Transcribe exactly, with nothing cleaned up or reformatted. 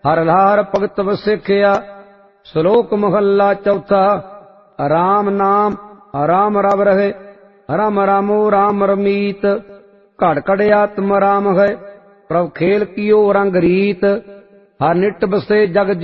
हर लार भगत वसिखिया। श्लोक महला चौथा। राम नाम राम रव रहे, राम रामो राम रमीत। घड़ घड़ आत्म राम है, प्रभ खेल कियो रंग रीत। हर निट बसे जग